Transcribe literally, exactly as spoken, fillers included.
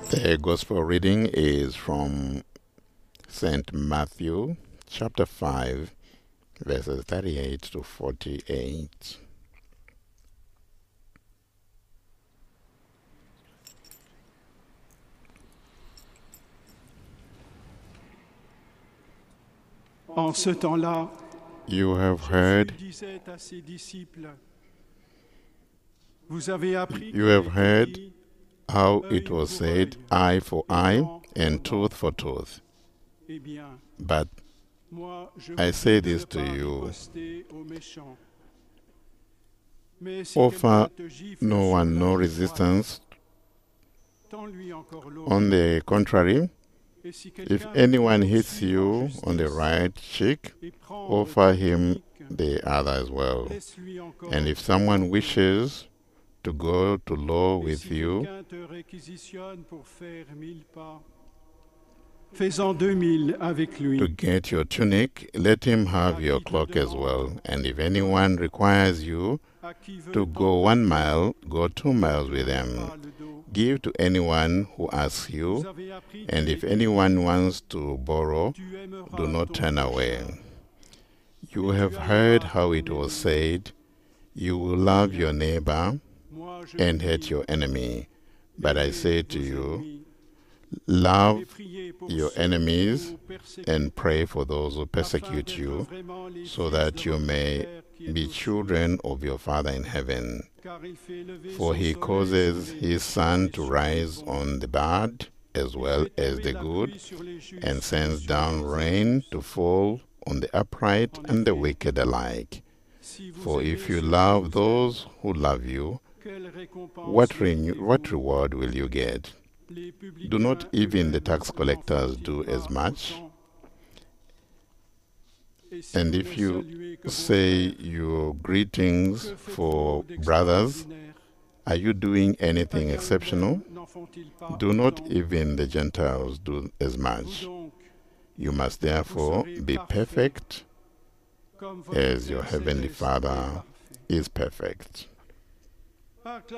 The Gospel reading is from Saint Matthew, chapter five, verses thirty-eight to forty-eight. En ce temps-là, You have heard, Jésus disait à ses disciples, vous avez appris you qu'il have est heard dit, how œil it was pour said, œil, eye for et eye dent and pour tooth dent. for tooth. Eh bien, But moi, je I vous say dis de this ne to pas you, riposter aux méchants. Mais si offer quelqu'un te gifle no sur one la no joue droite, resistance. tends-lui encore On l'autre. the contrary, Et si if quelqu'un anyone te hits poursuit en you on the justice, right cheek, et prend offer ta him tunique, the other as well. laisse-lui encore And if ton someone manteau. wishes to go to law Et with si you, quelqu'un te réquisitionne pour faire mille pas, fais-en deux mille avec to lui. get your tunic, let him have À your qui te cloak as demande, well. And if anyone requires you à qui veut to go one mile, go two miles with them. pas le dos. Give to anyone who asks Vous you, avez appris and qu'il if est anyone wants to borrow, dit, tu aimeras do not ton turn away. prochain. You Et have tu heard aimeras how ton it was ennemi. said, you will love your neighbor Moi, je and vous hate dis, your enemy. But I aimez say to vos you, ennemis, love et priez pour your ceux qui enemies vous persécutent, and pray for those who afin persecute d'être you, vraiment les so fils that de you votre may Père qui est be aux cieux. children of your Father in heaven. Car il fait lever For son he soleil causes sur les his méchants sun et to sur les rise bons. on the bad as Il well fait as tomber the la good, pluie sur les justes and et sends sur down les rain injustes. to fall on the upright En and the effet, wicked alike. si vous For aimez if you ceux qui love vous aiment, those who love you, quelle récompense what, renew- méritez-vous? what reward will you get? Les Do not publicains even the eux-mêmes tax n'en collectors font-ils do pas as much? autant? Et si And vous if ne you saluez que vos say frères, your greetings que faites-vous for brothers, d'extraordinaire? are you doing Les anything païens exceptional? eux-mêmes n'en font-ils pas Do not autant? even the Gentiles do as Vous much. donc, You must vous therefore serez be parfaits, perfect comme votre as your Père heavenly céleste est Father parfait. is perfect. Par